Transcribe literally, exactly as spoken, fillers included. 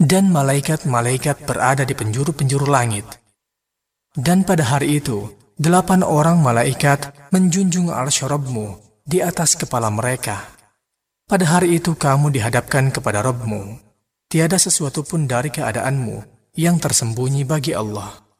dan malaikat-malaikat berada di penjuru-penjuru langit. Dan pada hari itu, delapan orang malaikat menjunjung arsy Rabb-Mu di atas kepala mereka. Pada hari itu kamu dihadapkan kepada Rabb-Mu. Tiada sesuatu pun dari keadaanmu yang tersembunyi bagi Allah.